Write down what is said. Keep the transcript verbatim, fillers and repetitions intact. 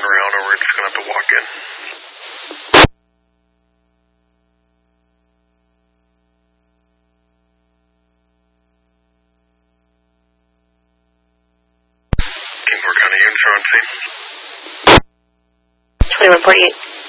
turn around, or we're just going to have to walk in. King County, units are on scene. twenty-one forty-eight.